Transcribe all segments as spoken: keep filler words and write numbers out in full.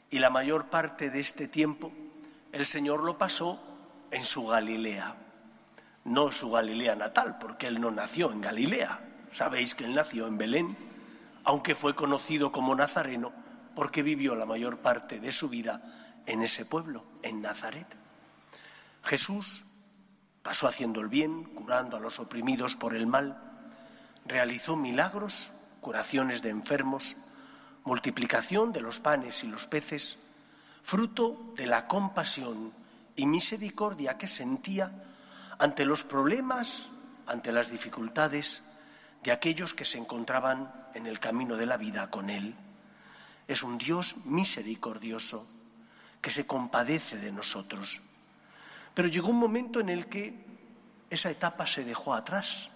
Y la mayor parte de este tiempo el Señor lo pasó en su Galilea. No su Galilea natal, porque Él no nació en Galilea. Sabéis que Él nació en Belén, aunque fue conocido como Nazareno porque vivió la mayor parte de su vida en ese pueblo, en Nazaret. Jesús pasó haciendo el bien, curando a los oprimidos por el mal, realizó milagros, curaciones de enfermos, multiplicación de los panes y los peces, fruto de la compasión y misericordia que sentía ante los problemas, ante las dificultades de aquellos que se encontraban en el camino de la vida con Él. Es un Dios misericordioso que se compadece de nosotros. Pero llegó un momento en el que esa etapa se dejó atrás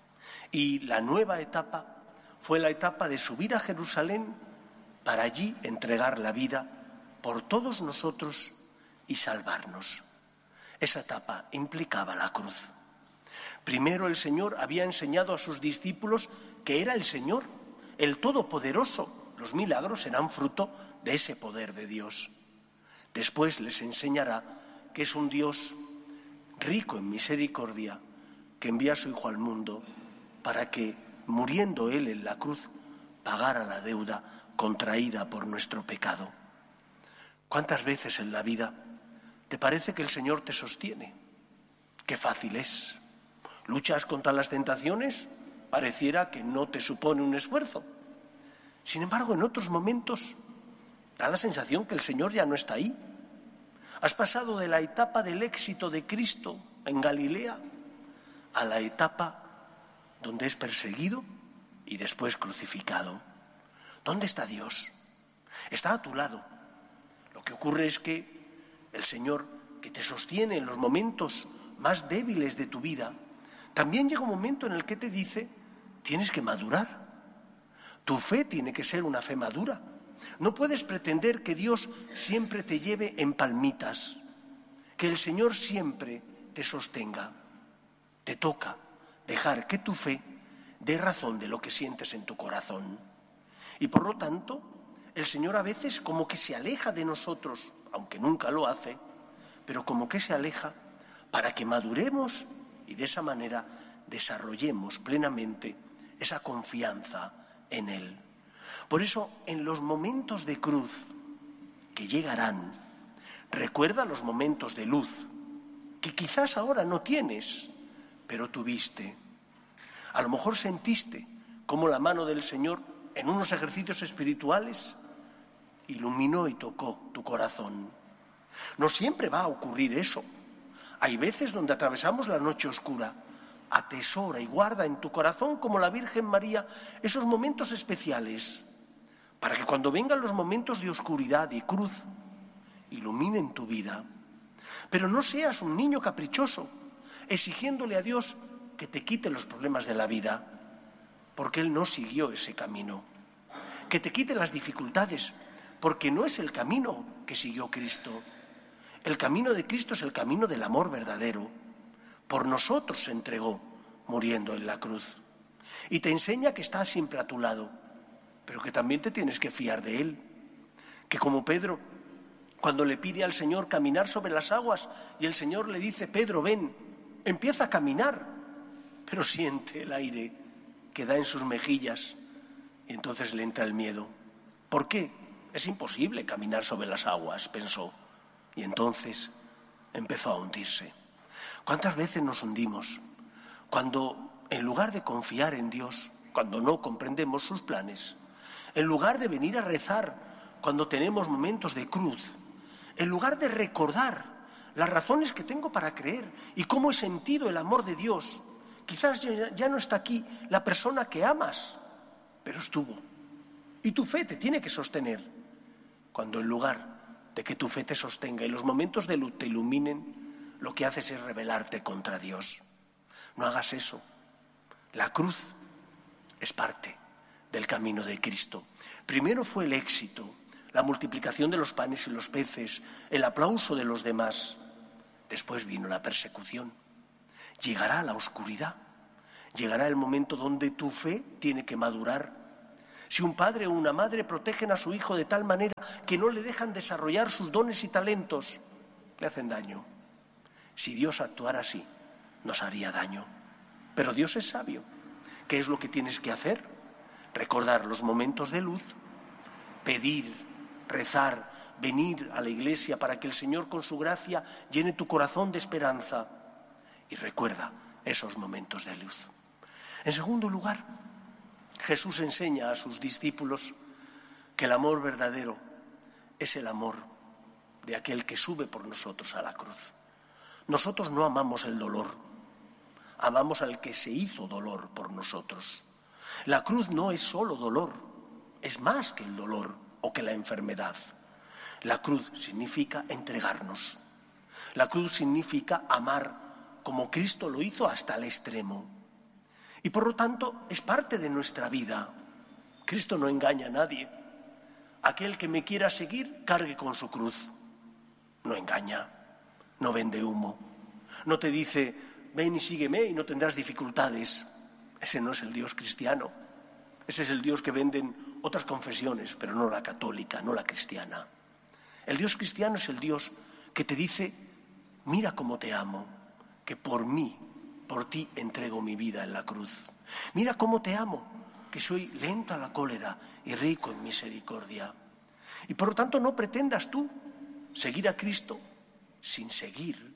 y la nueva etapa fue la etapa de subir a Jerusalén para allí entregar la vida por todos nosotros y salvarnos. Esa etapa implicaba la cruz. Primero el Señor había enseñado a sus discípulos que era el Señor, el Todopoderoso. Los milagros eran fruto de ese poder de Dios. Después les enseñará que es un Dios rico en misericordia, que envía a su Hijo al mundo para que, muriendo Él en la cruz, pagara la deuda contraída por nuestro pecado. ¿Cuántas veces en la vida te parece que el Señor te sostiene? ¡Qué fácil es! Luchas contra las tentaciones, pareciera que no te supone un esfuerzo. Sin embargo, en otros momentos da la sensación que el Señor ya no está ahí. Has pasado de la etapa del éxito de Cristo en Galilea a la etapa donde es perseguido y después crucificado. ¿Dónde está Dios? Está a tu lado. Lo que ocurre es que el Señor, que te sostiene en los momentos más débiles de tu vida, también llega un momento en el que te dice, tienes que madurar. Tu fe tiene que ser una fe madura. No puedes pretender que Dios siempre te lleve en palmitas, que el Señor siempre te sostenga. Te toca dejar que tu fe dé razón de lo que sientes en tu corazón. Y por lo tanto, el Señor a veces como que se aleja de nosotros, aunque nunca lo hace, pero como que se aleja para que maduremos y de esa manera desarrollemos plenamente esa confianza en Él. Por eso, en los momentos de cruz que llegarán, recuerda los momentos de luz, que quizás ahora no tienes, pero tuviste. A lo mejor sentiste cómo la mano del Señor, en unos ejercicios espirituales, iluminó y tocó tu corazón. No siempre va a ocurrir eso. Hay veces donde atravesamos la noche oscura. Atesora y guarda en tu corazón, como la Virgen María, esos momentos especiales, para que cuando vengan los momentos de oscuridad y cruz, iluminen tu vida. Pero no seas un niño caprichoso, exigiéndole a Dios que te quite los problemas de la vida, porque Él no siguió ese camino. Que te quite las dificultades, porque no es el camino que siguió Cristo. El camino de Cristo es el camino del amor verdadero. Por nosotros se entregó, muriendo en la cruz. Y te enseña que está siempre a tu lado, pero que también te tienes que fiar de Él. Que como Pedro, cuando le pide al Señor caminar sobre las aguas, y el Señor le dice, Pedro, ven, empieza a caminar, pero siente el aire que da en sus mejillas, y entonces le entra el miedo. ¿Por qué? Es imposible caminar sobre las aguas, pensó, y entonces empezó a hundirse. ¿Cuántas veces nos hundimos cuando, en lugar de confiar en Dios, cuando no comprendemos sus planes, en lugar de venir a rezar cuando tenemos momentos de cruz, en lugar de recordar las razones que tengo para creer y cómo he sentido el amor de Dios, quizás ya, ya no está aquí la persona que amas, pero estuvo. Y tu fe te tiene que sostener. Cuando en lugar de que tu fe te sostenga y los momentos de luz te iluminen, lo que haces es rebelarte contra Dios. No hagas eso. La cruz es parte del camino de Cristo. Primero fue el éxito, la multiplicación de los panes y los peces, el aplauso de los demás. Después vino la persecución. Llegará la oscuridad. Llegará el momento donde tu fe tiene que madurar. Si un padre o una madre protegen a su hijo de tal manera que no le dejan desarrollar sus dones y talentos, le hacen daño. Si Dios actuara así, nos haría daño. Pero Dios es sabio. ¿Qué es lo que tienes que hacer? Recordar los momentos de luz, pedir, rezar, venir a la iglesia para que el Señor con su gracia llene tu corazón de esperanza. Y recuerda esos momentos de luz. En segundo lugar, Jesús enseña a sus discípulos que el amor verdadero es el amor de aquel que sube por nosotros a la cruz. Nosotros no amamos el dolor, amamos al que se hizo dolor por nosotros. La cruz no es solo dolor, es más que el dolor o que la enfermedad. La cruz significa entregarnos. La cruz significa amar como Cristo lo hizo hasta el extremo. Y por lo tanto es parte de nuestra vida. Cristo no engaña a nadie. Aquel que me quiera seguir, cargue con su cruz. No engaña, no vende humo, no te dice, ven y sígueme y no tendrás dificultades. Ese no es el Dios cristiano. Ese es el Dios que venden otras confesiones, pero no la católica, no la cristiana. El Dios cristiano es el Dios que te dice, mira cómo te amo, que por mí, por ti entrego mi vida en la cruz. Mira cómo te amo, que soy lento a la cólera y rico en misericordia. Y por lo tanto no pretendas tú seguir a Cristo sin seguir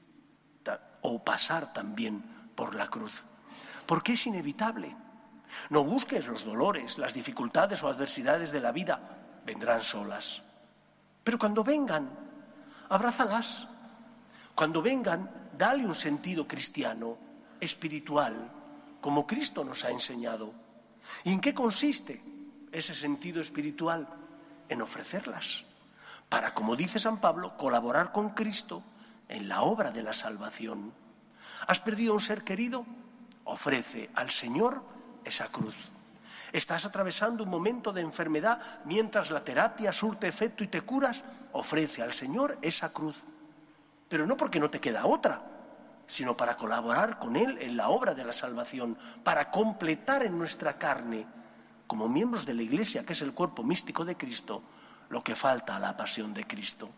o pasar también por la cruz, porque es inevitable. No busques los dolores, las dificultades o adversidades de la vida, vendrán solas. Pero cuando vengan, abrázalas. Cuando vengan, dale un sentido cristiano, espiritual, como Cristo nos ha enseñado. ¿Y en qué consiste ese sentido espiritual? En ofrecerlas, para, como dice San Pablo, colaborar con Cristo en la obra de la salvación. ¿Has perdido un ser querido? Ofrece al Señor esa cruz. ¿Estás atravesando un momento de enfermedad mientras la terapia surte efecto y te curas? Ofrece al Señor esa cruz. Pero no porque no te queda otra, sino para colaborar con Él en la obra de la salvación, para completar en nuestra carne, como miembros de la Iglesia, que es el cuerpo místico de Cristo, lo que falta a la pasión de Cristo.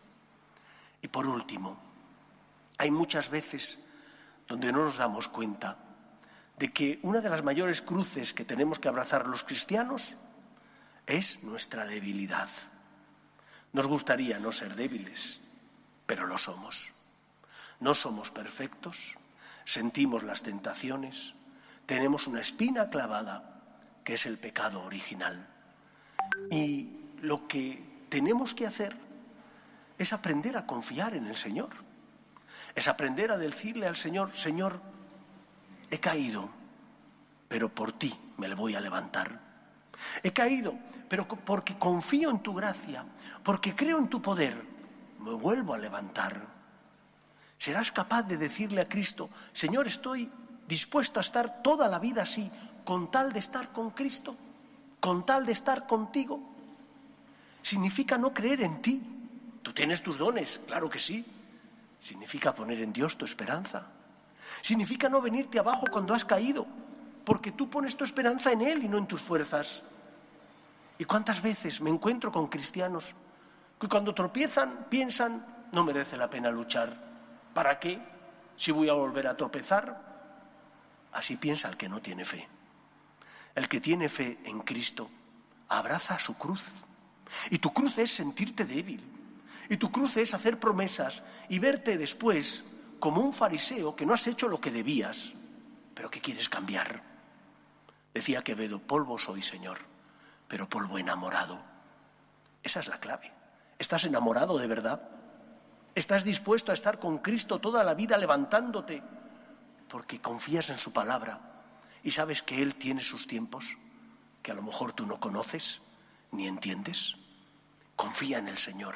Y por último, hay muchas veces donde no nos damos cuenta de que una de las mayores cruces que tenemos que abrazar los cristianos es nuestra debilidad. Nos gustaría no ser débiles, pero lo somos. No somos perfectos, sentimos las tentaciones, tenemos una espina clavada, que es el pecado original. Y lo que tenemos que hacer es aprender a confiar en el Señor. Es aprender a decirle al Señor, Señor, he caído, pero por ti me le voy a levantar. He caído, pero porque confío en tu gracia, porque creo en tu poder, me vuelvo a levantar. ¿Serás capaz de decirle a Cristo, Señor, estoy dispuesto a estar toda la vida así, con tal de estar con Cristo, con tal de estar contigo? Significa no creer en ti. Tú tienes tus dones, claro que sí. Significa poner en Dios tu esperanza. Significa no venirte abajo cuando has caído, porque tú pones tu esperanza en Él y no en tus fuerzas. ¿Y cuántas veces me encuentro con cristianos que cuando tropiezan piensan, no merece la pena luchar? ¿Para qué? Si voy a volver a tropezar. Así piensa el que no tiene fe. El que tiene fe en Cristo abraza su cruz. Y tu cruz es sentirte débil. Y tu cruz es hacer promesas y verte después como un fariseo que no has hecho lo que debías, pero que quieres cambiar. Decía Quevedo, polvo soy, Señor, pero polvo enamorado. Esa es la clave. ¿Estás enamorado de verdad? ¿Estás dispuesto a estar con Cristo toda la vida levantándote porque confías en su palabra y sabes que Él tiene sus tiempos que a lo mejor tú no conoces ni entiendes? Confía en el Señor.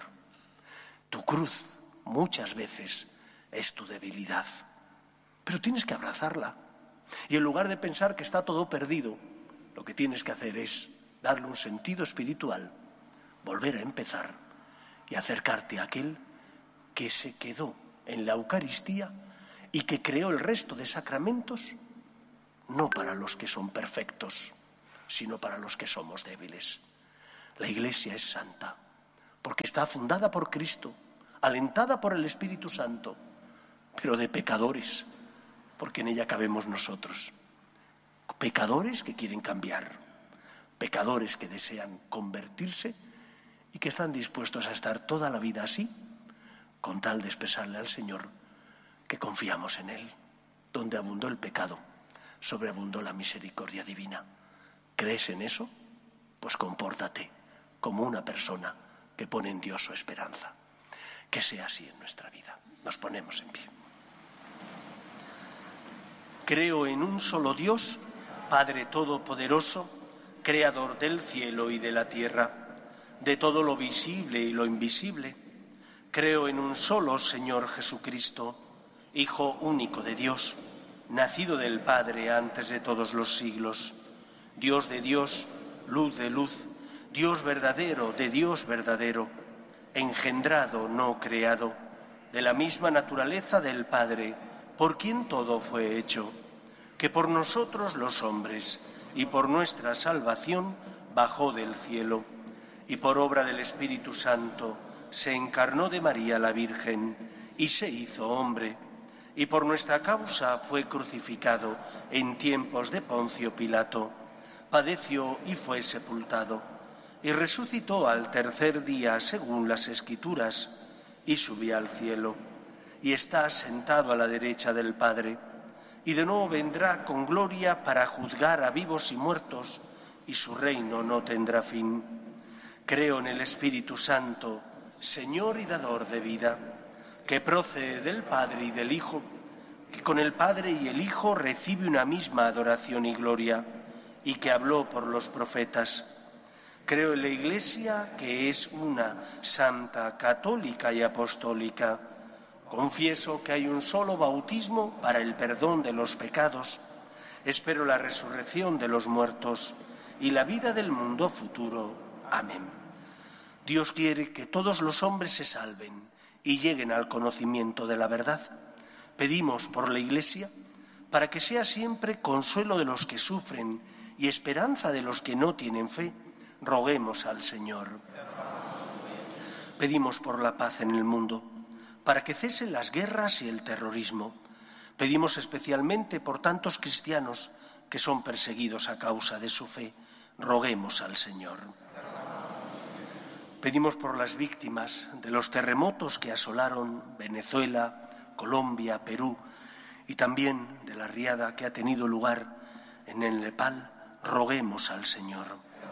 Tu cruz muchas veces es tu debilidad, pero tienes que abrazarla. Y en lugar de pensar que está todo perdido, lo que tienes que hacer es darle un sentido espiritual, volver a empezar y acercarte a aquel que se quedó en la Eucaristía y que creó el resto de sacramentos, no para los que son perfectos, sino para los que somos débiles. La Iglesia es santa, porque está fundada por Cristo, alentada por el Espíritu Santo, pero de pecadores, porque en ella cabemos nosotros. Pecadores que quieren cambiar, pecadores que desean convertirse y que están dispuestos a estar toda la vida así, con tal de expresarle al Señor que confiamos en Él. Donde abundó el pecado, sobreabundó la misericordia divina. ¿Crees en eso? Pues compórtate como una persona que pone en Dios su esperanza. Que sea así en nuestra vida. Nos ponemos en pie. Creo en un solo Dios, Padre Todopoderoso, Creador del cielo y de la tierra, de todo lo visible y lo invisible. Creo en un solo Señor Jesucristo, Hijo único de Dios, nacido del Padre antes de todos los siglos, Dios de Dios, luz de luz, Dios verdadero de Dios verdadero, engendrado, no creado, de la misma naturaleza del Padre, por quien todo fue hecho, que por nosotros los hombres y por nuestra salvación bajó del cielo, y por obra del Espíritu Santo se encarnó de María la Virgen y se hizo hombre, y por nuestra causa fue crucificado en tiempos de Poncio Pilato, padeció y fue sepultado, y resucitó al tercer día según las Escrituras, y subió al cielo, y está sentado a la derecha del Padre, y de nuevo vendrá con gloria para juzgar a vivos y muertos, y su reino no tendrá fin. Creo en el Espíritu Santo, Señor y dador de vida, que procede del Padre y del Hijo, que con el Padre y el Hijo recibe una misma adoración y gloria, y que habló por los profetas. Creo en la Iglesia, que es una, santa, católica y apostólica. Confieso que hay un solo bautismo para el perdón de los pecados. Espero la resurrección de los muertos y la vida del mundo futuro. Amén. Dios quiere que todos los hombres se salven y lleguen al conocimiento de la verdad. Pedimos por la Iglesia para que sea siempre consuelo de los que sufren y esperanza de los que no tienen fe. Roguemos al Señor. Pedimos por la paz en el mundo, para que cesen las guerras y el terrorismo. Pedimos especialmente por tantos cristianos que son perseguidos a causa de su fe. Roguemos al Señor. Pedimos por las víctimas de los terremotos que asolaron Venezuela, Colombia, Perú, y también de la riada que ha tenido lugar en el Nepal. Roguemos al Señor.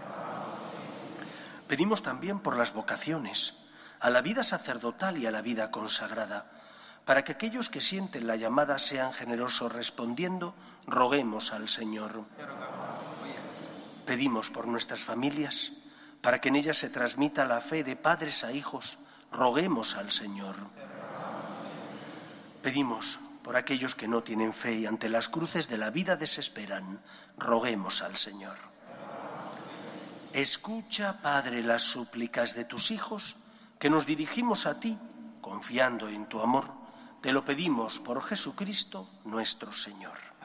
Pedimos también por las vocaciones, a la vida sacerdotal y a la vida consagrada, para que aquellos que sienten la llamada sean generosos respondiendo. Roguemos al Señor. Pedimos por nuestras familias, para que en ellas se transmita la fe de padres a hijos. Roguemos al Señor. Pedimos por aquellos que no tienen fe y ante las cruces de la vida desesperan. Roguemos al Señor. Escucha, Padre, las súplicas de tus hijos, que nos dirigimos a ti, confiando en tu amor. Te lo pedimos por Jesucristo, nuestro Señor.